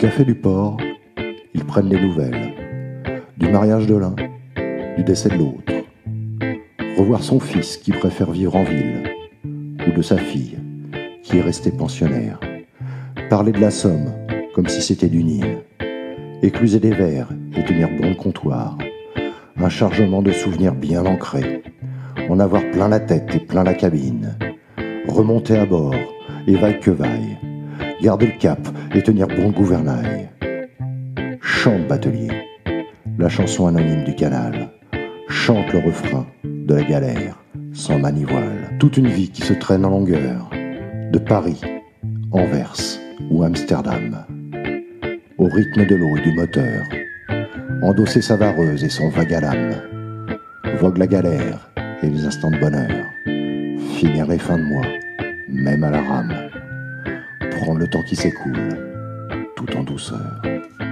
café du port, ils prennent des nouvelles. Du mariage de l'un, du décès de l'autre. Revoir son fils qui préfère vivre en ville, ou de sa fille qui est restée pensionnaire. Parler de la Somme comme si c'était du Nil. Écluser des verres et tenir bon le comptoir. Un chargement de souvenirs bien ancrés. En avoir plein la tête et plein la cabine. Remonter à bord et vaille que vaille. Garder le cap et tenir bon le gouvernail. Chante batelier, la chanson anonyme du canal. Chante le refrain de la galère, sans manivoile. Toute une vie qui se traîne en longueur, de Paris, Anvers ou Amsterdam. Au rythme de l'eau et du moteur, endosser sa vareuse et son vague à l'âme. Vogue la galère et les instants de bonheur. Finir les fins de mois, même à la rame. Prendre le temps qui s'écoule, tout en douceur.